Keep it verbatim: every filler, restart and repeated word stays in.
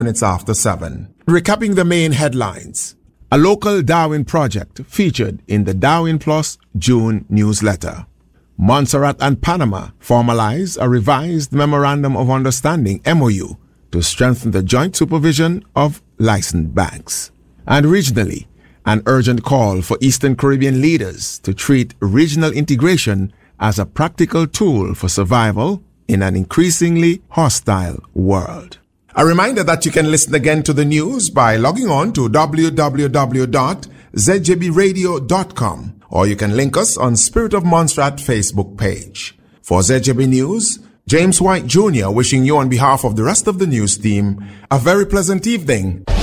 minutes after seven. Recapping the main headlines. A local Darwin project featured in the Darwin Plus June newsletter. Montserrat and Panama formalize a revised Memorandum of Understanding M O U to strengthen the joint supervision of licensed banks. And regionally, an urgent call for Eastern Caribbean leaders to treat regional integration as a practical tool for survival in an increasingly hostile world. A reminder that you can listen again to the news by logging on to w w w dot z j b radio dot com, or you can link us on Spirit of Montserrat Facebook page. For Z J B News, James White Junior wishing you on behalf of the rest of the news team a very pleasant evening.